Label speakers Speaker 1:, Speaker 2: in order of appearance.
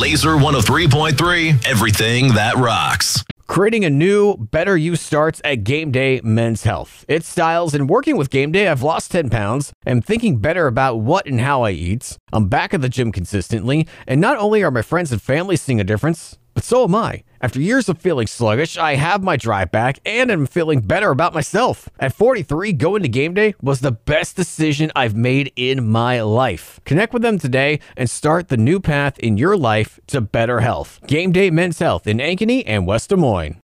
Speaker 1: Laser 103.3, everything that rocks.
Speaker 2: Creating a new, better you starts at Game Day Men's Health. It's styles, and working with Game Day, I've lost 10 pounds. I'm thinking better about what and how I eat. I'm back at the gym consistently, and not only are my friends and family seeing a difference, but so am I. After years of feeling sluggish, I have my drive back and I'm feeling better about myself. At 43, going to Game Day was the best decision I've made in my life. Connect with them today and start the new path in your life to better health. Game Day Men's Health in Ankeny and West Des Moines.